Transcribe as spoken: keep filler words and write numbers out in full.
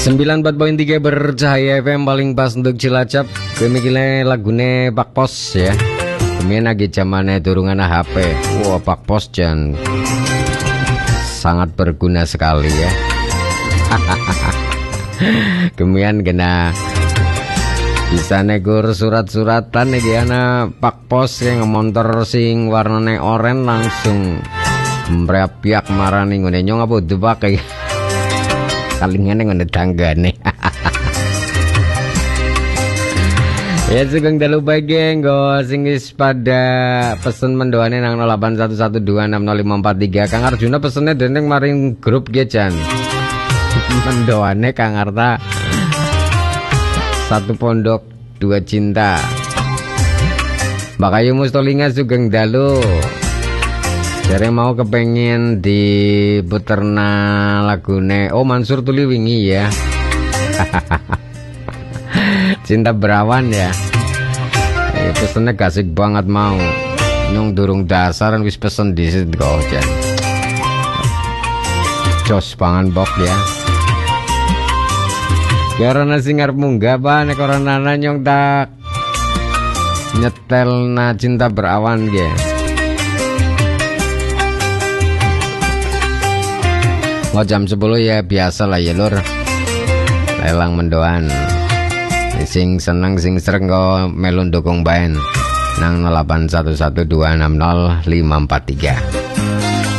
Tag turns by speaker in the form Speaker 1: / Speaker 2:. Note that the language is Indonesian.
Speaker 1: sembilan puluh empat koma tiga Bercahaya F M paling pas untuk Cilacap. Kemikile lagune Pak Pos ya. Kemudian lagi zamannya turungan H P. Wah, Pak Pos Jan sangat berguna sekali ya. Kemudian kena bisa negur surat-suratan iki ana Pak Pos yang motor sing warnane oranye langsung mrepiak marani ngene nyong apa dipakai. Kalingane ngene tanggane. Ya sugeng dalu bae nggo sing wis pada pesen mendoane nang nol delapan satu satu dua enam nol lima empat tiga. Kang Arjuna pesene dendeng maring grup ge Jan. Mendoane Kang Arta. Satu pondok dua cinta. Mbak Ayu Mustolinga sugeng dalu. Jare mau kepengen diputerna lagune oh Mansur Tuli wingi ya. Cinta Berawan ya. Eh, pesennya gasik banget mau. Nyong durung dasaran wis pesen disit kok Jan. Jos pangan bok ya. Karena singar munggah ba nek ora nana nyong tak nyetel na Cinta Berawan ge. Oh jam sepuluh ya biasa lah ya lur. Lelang mendoan. Sing seneng sing sreng kok melu ndukung baen nang nol delapan satu satu dua enam nol lima empat tiga.